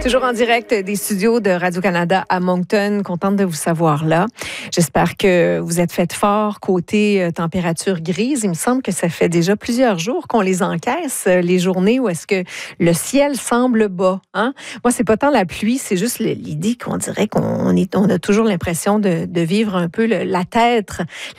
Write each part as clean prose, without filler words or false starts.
Toujours en direct des studios de Radio-Canada à Moncton. Contente de vous savoir là. J'espère que vous êtes fait fort côté température grise. Il me semble que ça fait déjà plusieurs jours qu'on les encaisse, les journées où est-ce que le ciel semble bas. Hein? Moi, c'est pas tant la pluie, c'est juste l'idée qu'on dirait qu'on a toujours l'impression de vivre un peu la tête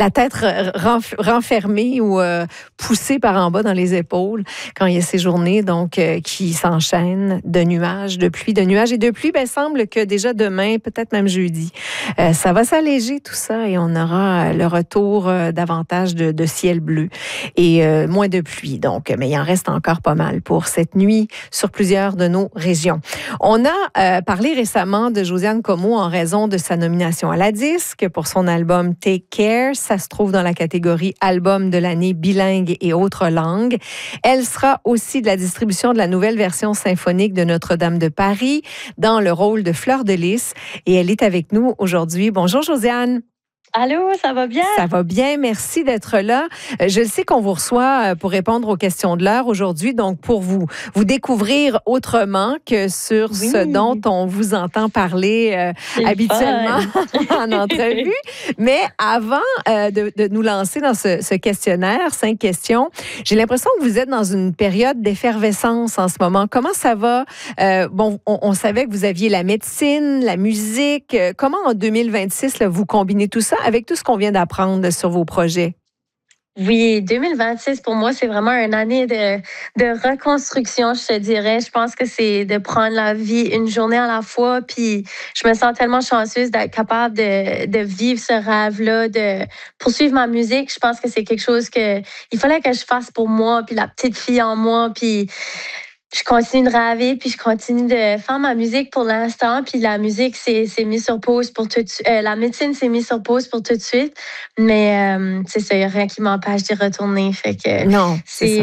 renfermée ou poussée par en bas dans les épaules quand il y a ces journées donc qui s'enchaînent de nuages, de pluie, de nuages et de pluie. Ben, semble que déjà demain, peut-être même jeudi, ça va s'alléger tout ça et on aura le retour davantage de ciel bleu et moins de pluie. Donc, mais il en reste encore pas mal pour cette nuit sur plusieurs de nos régions. On a parlé récemment de Josiane Comeau en raison de sa nomination à la disque pour son album Take Care. Ça se trouve dans la catégorie album de l'année bilingue et autres langues. Elle sera aussi de la distribution de la nouvelle version symphonique de Notre-Dame de Paris dans le rôle de Fleur de Lys. Et elle est avec nous aujourd'hui. Bonjour Josiane. Allô, ça va bien? Ça va bien, merci d'être là. Je sais qu'on vous reçoit pour répondre aux questions de l'heure aujourd'hui, donc pour vous découvrir autrement que sur ce dont on vous entend parler habituellement en entrevue. Mais avant de nous lancer dans ce questionnaire, 5 questions, j'ai l'impression que vous êtes dans une période d'effervescence en ce moment. Comment ça va? Bon, on savait que vous aviez la médecine, la musique. Comment en 2026, là, vous combinez tout ça avec tout ce qu'on vient d'apprendre sur vos projets? Oui, 2026, pour moi, c'est vraiment une année de reconstruction, je te dirais. Je pense que c'est de prendre la vie une journée à la fois. Puis je me sens tellement chanceuse d'être capable de vivre ce rêve-là, de poursuivre ma musique. Je pense que c'est quelque chose il fallait que je fasse pour moi, puis la petite fille en moi, puis je continue de rêver, puis je continue de faire ma musique pour l'instant. Puis la musique s'est mise sur pause pour tout de suite. La médecine s'est mise sur pause pour tout de suite. Mais c'est ça, il n'y a rien qui m'empêche d'y retourner. Fait que non, c'est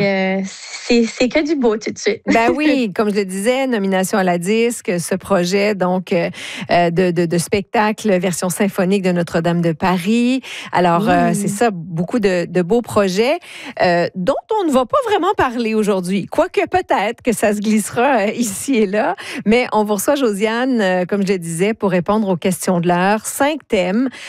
que du beau tout de suite. Ben oui, comme je le disais, nomination à la disque, ce projet donc de spectacle version symphonique de Notre-Dame de Paris. Alors, c'est ça, beaucoup de beaux projets dont on ne va pas vraiment parler aujourd'hui. Quoique peut-être que ça se glissera ici et là. Mais on vous reçoit, Josiane, comme je le disais, pour répondre aux questions de l'heure. 5 thèmes.